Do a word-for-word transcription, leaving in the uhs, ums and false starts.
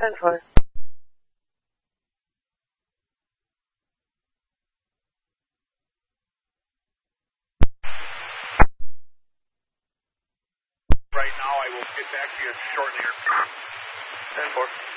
ten four. Right now, I will get back to you shortly. ten four.